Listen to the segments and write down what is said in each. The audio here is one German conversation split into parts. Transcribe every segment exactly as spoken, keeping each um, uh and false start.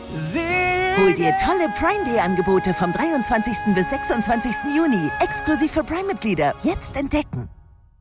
Hol dir tolle Prime-Day-Angebote vom dreiundzwanzigsten bis sechsundzwanzigsten Juni. Exklusiv für Prime-Mitglieder. Jetzt entdecken.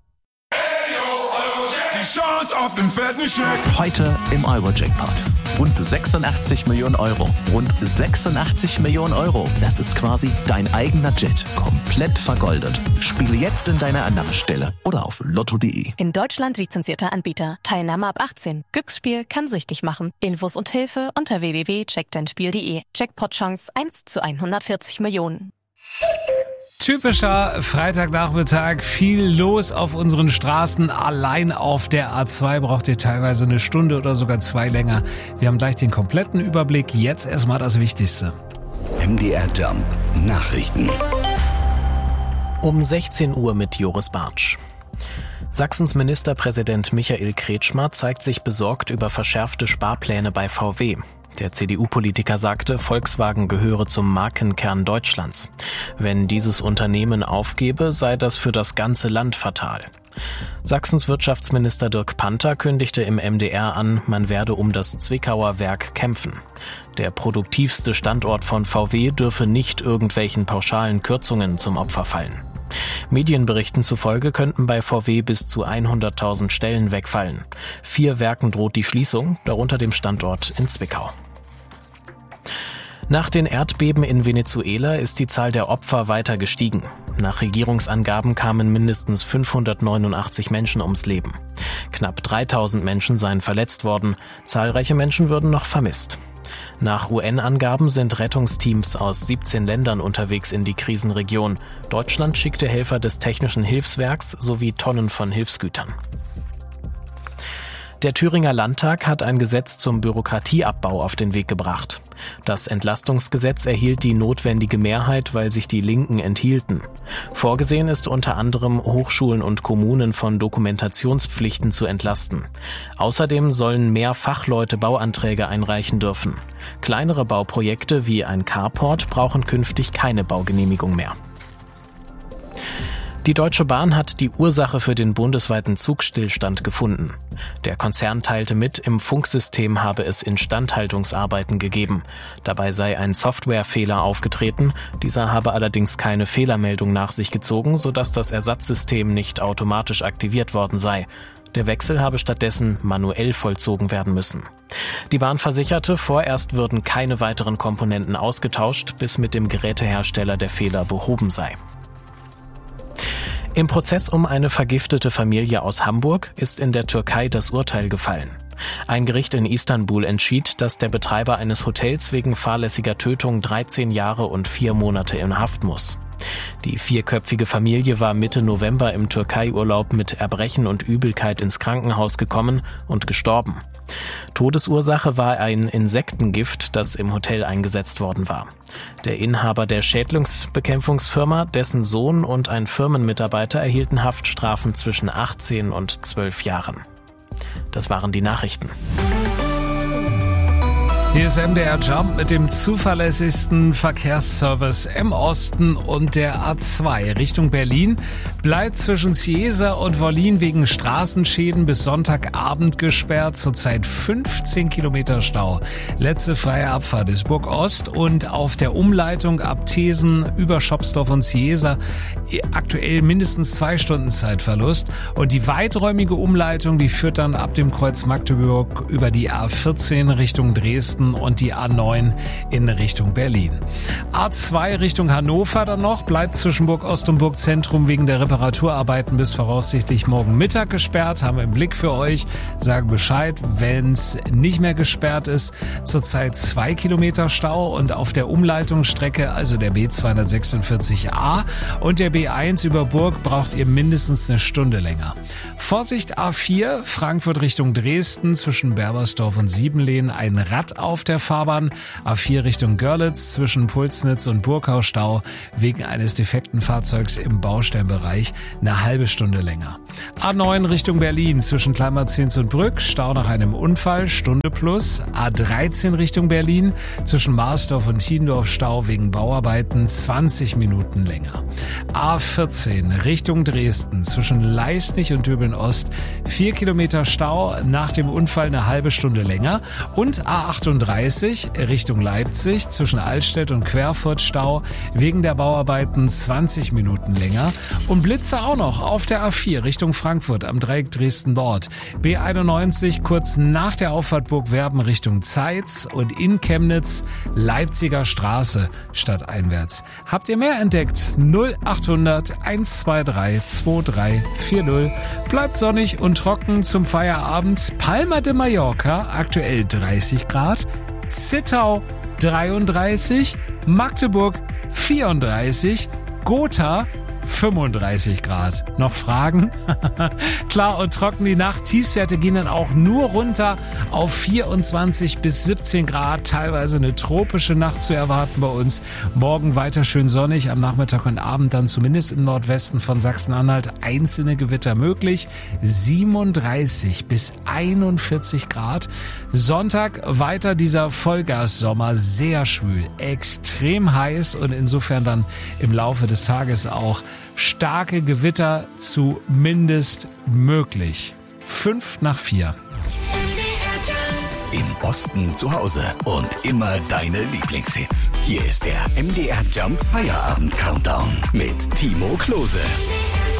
Die Chance auf den fetten Scheck. Heute im Euro-Jackpot. Rund sechsundachtzig Millionen Euro. Rund sechsundachtzig Millionen Euro. Das ist quasi dein eigener Jet. Komplett vergoldet. Spiele jetzt in deiner Annahmestelle oder auf lotto punkt de. In Deutschland lizenzierter Anbieter. Teilnahme ab achtzehn. Glücksspiel kann süchtig machen. Infos und Hilfe unter w w w punkt check dein spiel punkt de. Jackpot-Chance eins zu hundertvierzig Millionen. Typischer Freitagnachmittag, viel los auf unseren Straßen. Allein auf der A zwei braucht ihr teilweise eine Stunde oder sogar zwei länger. Wir haben gleich den kompletten Überblick. Jetzt erstmal das Wichtigste. M D R Jump Nachrichten. Um sechzehn Uhr mit Joris Bartsch. Sachsens Ministerpräsident Michael Kretschmer zeigt sich besorgt über verschärfte Sparpläne bei V W. Der C D U-Politiker sagte, Volkswagen gehöre zum Markenkern Deutschlands. Wenn dieses Unternehmen aufgebe, sei das für das ganze Land fatal. Sachsens Wirtschaftsminister Dirk Panther kündigte im M D R an, man werde um das Zwickauer Werk kämpfen. Der produktivste Standort von V W dürfe nicht irgendwelchen pauschalen Kürzungen zum Opfer fallen. Medienberichten zufolge könnten bei V W bis zu hunderttausend Stellen wegfallen. Vier Werken droht die Schließung, darunter dem Standort in Zwickau. Nach den Erdbeben in Venezuela ist die Zahl der Opfer weiter gestiegen. Nach Regierungsangaben kamen mindestens fünfhundertneunundachtzig Menschen ums Leben. Knapp dreitausend Menschen seien verletzt worden, zahlreiche Menschen würden noch vermisst. Nach U N-Angaben sind Rettungsteams aus siebzehn Ländern unterwegs in die Krisenregion. Deutschland schickte Helfer des Technischen Hilfswerks sowie Tonnen von Hilfsgütern. Der Thüringer Landtag hat ein Gesetz zum Bürokratieabbau auf den Weg gebracht. Das Entlastungsgesetz erhielt die notwendige Mehrheit, weil sich die Linken enthielten. Vorgesehen ist unter anderem, Hochschulen und Kommunen von Dokumentationspflichten zu entlasten. Außerdem sollen mehr Fachleute Bauanträge einreichen dürfen. Kleinere Bauprojekte wie ein Carport brauchen künftig keine Baugenehmigung mehr. Die Deutsche Bahn hat die Ursache für den bundesweiten Zugstillstand gefunden. Der Konzern teilte mit, im Funksystem habe es Instandhaltungsarbeiten gegeben. Dabei sei ein Softwarefehler aufgetreten. Dieser habe allerdings keine Fehlermeldung nach sich gezogen, sodass das Ersatzsystem nicht automatisch aktiviert worden sei. Der Wechsel habe stattdessen manuell vollzogen werden müssen. Die Bahn versicherte, vorerst würden keine weiteren Komponenten ausgetauscht, bis mit dem Gerätehersteller der Fehler behoben sei. Im Prozess um eine vergiftete Familie aus Hamburg ist in der Türkei das Urteil gefallen. Ein Gericht in Istanbul entschied, dass der Betreiber eines Hotels wegen fahrlässiger Tötung dreizehn Jahre und vier Monate in Haft muss. Die vierköpfige Familie war Mitte November im Türkei-Urlaub mit Erbrechen und Übelkeit ins Krankenhaus gekommen und gestorben. Todesursache war ein Insektengift, das im Hotel eingesetzt worden war. Der Inhaber der Schädlingsbekämpfungsfirma, dessen Sohn und ein Firmenmitarbeiter erhielten Haftstrafen zwischen achtzehn und zwölf Jahren. Das waren die Nachrichten. Hier ist M D R Jump mit dem zuverlässigsten Verkehrsservice im Osten und der A zwei Richtung Berlin. Bleibt zwischen Cieza und Wollin wegen Straßenschäden bis Sonntagabend gesperrt. Zurzeit fünfzehn Kilometer Stau. Letzte freie Abfahrt ist Burg Ost und auf der Umleitung ab Thesen über Schopsdorf und Cieza aktuell mindestens zwei Stunden Zeitverlust. Und die weiträumige Umleitung, die führt dann ab dem Kreuz Magdeburg über die A vierzehn Richtung Dresden und die A neun in Richtung Berlin. A zwei Richtung Hannover dann noch, bleibt zwischen Burg Ost und Burg Zentrum wegen der Reparaturarbeiten bis voraussichtlich morgen Mittag gesperrt. Haben wir im Blick für euch, sagen Bescheid, wenn es nicht mehr gesperrt ist. Zurzeit zwei Kilometer Stau und auf der Umleitungsstrecke, also der B zweihundertsechsundvierzig A und der B eins über Burg, braucht ihr mindestens eine Stunde länger. Vorsicht A vier, Frankfurt Richtung Dresden, zwischen Berbersdorf und Siebenlehn ein Rad auf der Fahrbahn. A vier Richtung Görlitz, zwischen Pulsnitz und Burgau Stau wegen eines defekten Fahrzeugs im Baustellenbereich eine halbe Stunde länger. A neun Richtung Berlin, zwischen Kleinmarzens und Brück, Stau nach einem Unfall, Stunde plus. A dreizehn Richtung Berlin, zwischen Marsdorf und Tiendorf Stau wegen Bauarbeiten, zwanzig Minuten länger. A vierzehn Richtung Dresden, zwischen Leisnig und Döbeln Ost, vier Kilometer Stau, nach dem Unfall eine halbe Stunde länger. Und A achtundvierzig dreiunddreißig Richtung Leipzig zwischen Altstedt und Querfurt Stau, wegen der Bauarbeiten zwanzig Minuten länger. Und Blitze auch noch auf der A vier Richtung Frankfurt am Dreieck Dresden-Nord. B einundneunzig kurz nach der Auffahrt Burgwerben Richtung Zeitz und in Chemnitz Leipziger Straße stadteinwärts. Habt ihr mehr entdeckt? null achthundert eins zwei drei zwei drei vier null. Bleibt sonnig und trocken zum Feierabend. Palma de Mallorca aktuell dreißig Grad. Zittau dreiunddreißig. Magdeburg vierunddreißig. Gotha fünfunddreißig Grad. Noch Fragen? Klar und trocken die Nacht. Tiefstwerte gehen dann auch nur runter auf vierundzwanzig bis siebzehn Grad. Teilweise eine tropische Nacht zu erwarten bei uns. Morgen weiter schön sonnig. Am Nachmittag und Abend dann zumindest im Nordwesten von Sachsen-Anhalt einzelne Gewitter möglich. siebenunddreißig bis einundvierzig Grad. Sonntag weiter dieser Vollgas-Sommer. Sehr schwül, extrem heiß und insofern dann im Laufe des Tages auch starke Gewitter zumindest möglich. Fünf nach vier. Im Osten zu Hause und immer deine Lieblingshits. Hier ist der M D R Jump Feierabend Countdown mit Timo Klose.